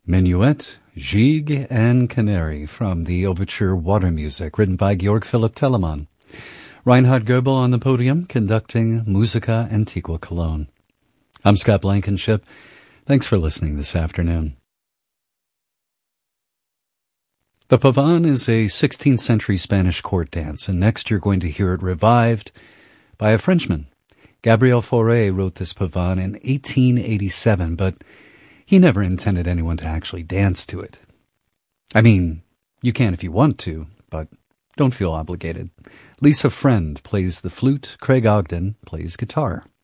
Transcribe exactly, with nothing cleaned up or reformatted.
Minuet, Gigue and Canary from the overture Water Music, written by Georg Philipp Telemann. Reinhard Goebel on the podium, conducting Musica Antiqua Cologne. I'm Scott Blankenship. Thanks for listening this afternoon. The Pavane is a sixteenth century Spanish court dance, and next you're going to hear it revived by a Frenchman. Gabriel Fauré wrote this Pavane in eighteen eighty-seven, but he never intended anyone to actually dance to it. I mean, you can if you want to, but don't feel obligated. Lisa Friend plays the flute, Craig Ogden plays guitar.